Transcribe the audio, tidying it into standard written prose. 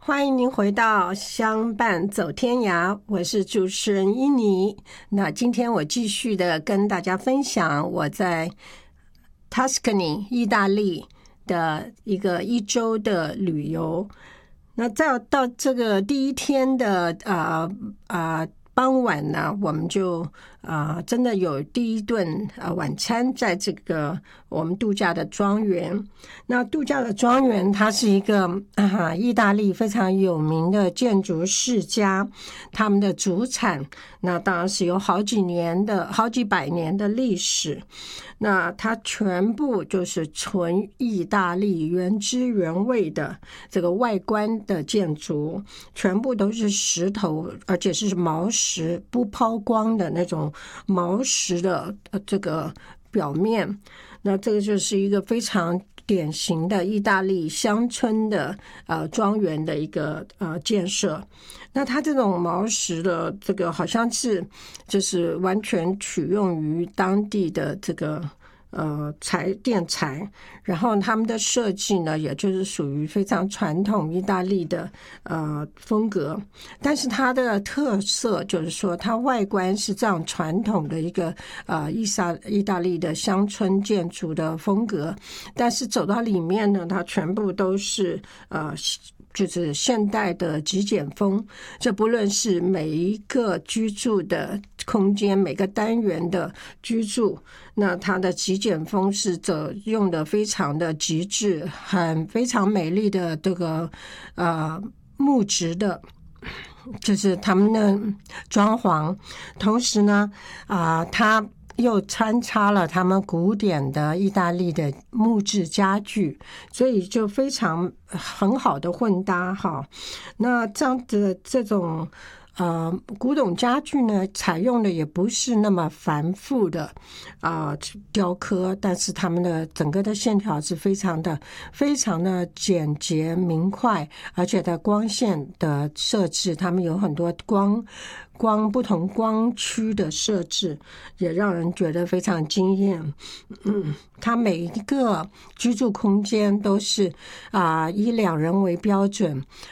欢迎您回到相伴走天涯，我是主持人伊妮。那今天我继续的跟大家分享我在 Tuscany 意大利的一周的旅游。那到这个第一天的傍晚呢，我们就真的有第一顿晚餐在这个我们度假的庄园。那度假的庄园它是一个意大利非常有名的建筑世家，他们的主产那当然是有好几百年的历史。那它全部就是纯意大利原汁原味的这个外观的建筑，全部都是石头，而且是毛石不抛光的那种毛石的这个表面。那这个就是一个非常典型的意大利乡村的庄园的一个建设。那它这种毛石的这个好像是就是完全取用于当地的这个建材，然后他们的设计呢，也就是属于非常传统意大利的风格，但是它的特色就是说，它外观是这样传统的一个意大利的乡村建筑的风格，但是走到里面呢，它全部都是就是现代的极简风，这不论是每一个居住的空间，每个单元的居住，那它的极简风是用的非常的极致，非常美丽的这个木质的，就是他们的装潢，同时呢它又穿插了他们古典的意大利的木质家具，所以就非常很好的混搭哈。那这样的这种古董家具呢，采用的也不是那么繁复的雕刻，但是他们的整个的线条是非常的简洁明快，而且在光线的设置，他们有很多不同光区的设置，也让人觉得非常惊艳。它每一个居住空间都是以2人为标准，